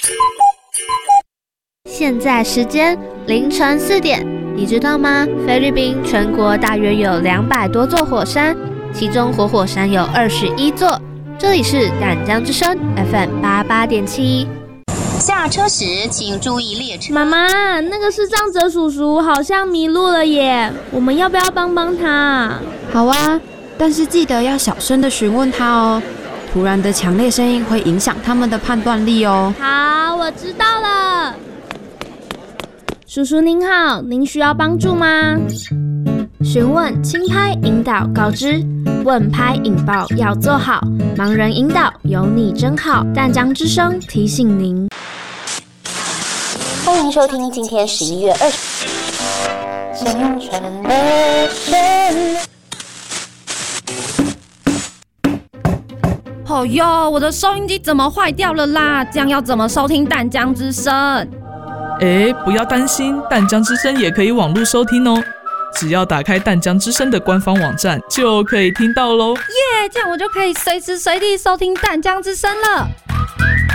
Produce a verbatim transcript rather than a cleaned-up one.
现在时间凌晨四点，你知道吗？菲律宾全国大约有两百多座火山，其中活火山有二十一座。这里是淡江之声 F M 八八点七。 下车时请注意列车。 妈妈，那个视障者叔叔好像迷路了耶，我们要不要帮帮他？ 好啊，但是记得要小声的询问他哦，突然的强烈声音会影响他们的判断力哦。 好，我知道了。叔叔您好，您需要帮助吗？询问、轻拍、引导、告知，问拍引爆要做好，盲人引导有你真好。淡江之声提醒您。 欢迎收听今天十一月二十青春的旋律。 哦哟，我的收音机怎么坏掉了啦？这样要怎么收听淡江之声？ 哎，不要担心，淡江之声也可以网络收听哦。只要打开淡江之声的官方网站，就可以听到咯。 耶，这样我就可以随时随地收听淡江之声了。